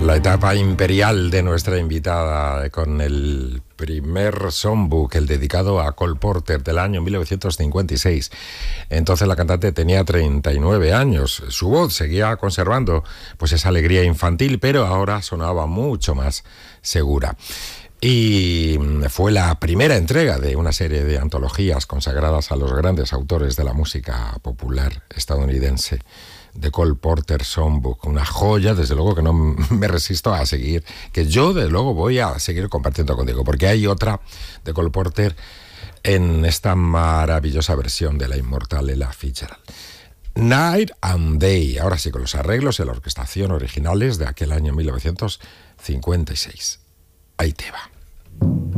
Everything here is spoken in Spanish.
la etapa imperial de nuestra invitada, con el primer songbook, el dedicado a Cole Porter, del año 1956. Entonces la cantante tenía 39 años. Su voz seguía conservando pues esa alegría infantil, pero ahora sonaba mucho más segura. Y fue la primera entrega de una serie de antologías consagradas a los grandes autores de la música popular estadounidense. The Cole Porter Songbook, una joya, desde luego que no me resisto a seguir, que yo desde luego voy a seguir compartiendo contigo, porque hay otra de Cole Porter en esta maravillosa versión de la inmortal Ella Fitzgerald. Night and Day, ahora sí con los arreglos y la orquestación originales de aquel año 1956. Ahí te va.